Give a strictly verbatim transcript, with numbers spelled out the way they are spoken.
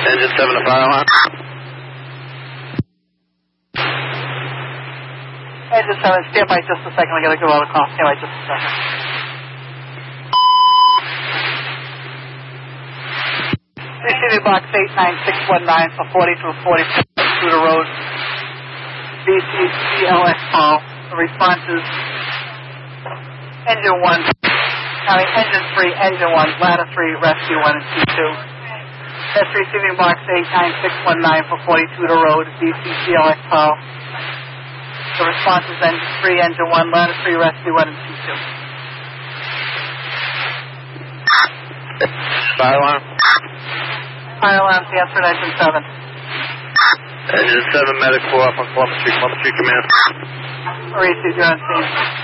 Engine seven to fire alarm. Engine seven, stand by just a second. I gotta give out a call. Stand by just a second. Receiving box eight nine six one nine for forty-two forty Tudor Road, B C C L X call. The response is engine one, counting engine three, engine one, ladder three, rescue one, and T two. That's receiving box eight nine six one nine for forty-two Tudor Road, B C C L X call. The response is engine three, engine one, ladder three, rescue one, and T two. Fire alarm. Fire alarm, answered engine seven. Engine seven, medic four up on Columbus Street, Columbus Street Command. Received, you're on scene.